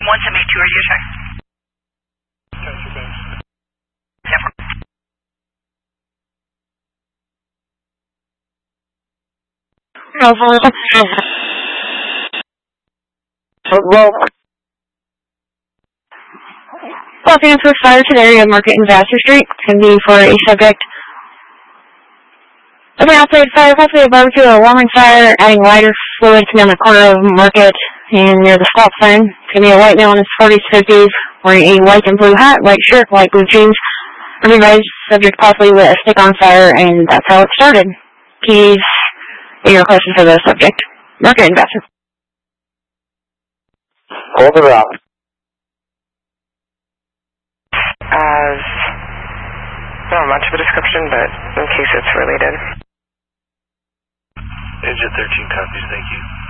172, are you check? Well, Los Angeles Fire to the area of Market and Vassar Street. Can be for a subject. Looking outside fire, possibly a barbecue or a warming fire, adding lighter fluid to be on the corner of Market and near the stop sign. It's going to be a white male in his 40s, 50s, wearing a white and blue hat, white shirt, light blue jeans. Everybody's subject possibly lit a stick on fire, and that's how it started. Please get your question for the subject. Market and Vassar. Hold it out. As not much of a description, but in case it's related. Engine 13 copies, thank you.